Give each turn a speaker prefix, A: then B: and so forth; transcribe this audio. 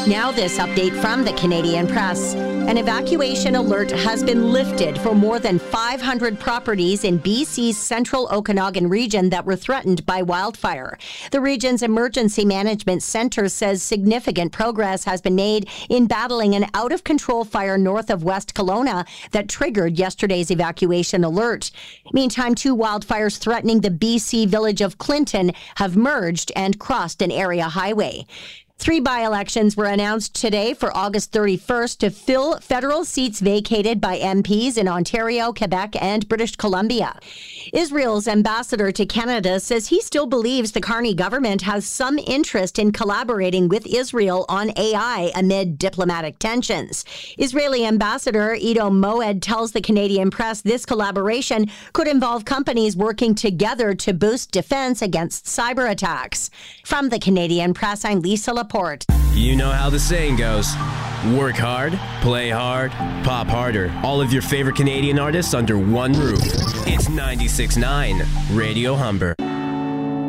A: Now this update from the Canadian Press. An evacuation alert has been lifted for more than 500 properties in BC's central Okanagan region that were threatened by wildfire. The region's emergency management center says significant progress has been made in battling an out-of-control fire north of West Kelowna that triggered yesterday's evacuation alert. Meantime, 2 wildfires threatening the BC village of Clinton have merged and crossed an area highway. 3 by-elections were announced today for August 31st to fill federal seats vacated by MPs in Ontario, Quebec, and British Columbia. Israel's ambassador to Canada says he still believes the Carney government has some interest in collaborating with Israel on AI amid diplomatic tensions. Israeli ambassador Ido Moed tells the Canadian Press this collaboration could involve companies working together to boost defense against cyber attacks. From the Canadian Press, I'm Lisa Laporte.
B: You know how the saying goes. Work hard, play hard, pop harder. All of your favorite Canadian artists under one roof. It's 96.9 Radio Humber.